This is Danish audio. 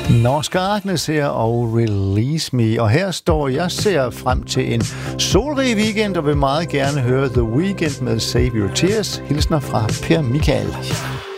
Norsk Agnes her og Release Me. Og her står jeg ser frem til en solrig weekend og vil meget gerne høre The Weeknd med Save Your Tears. Hilsner fra Per Michael.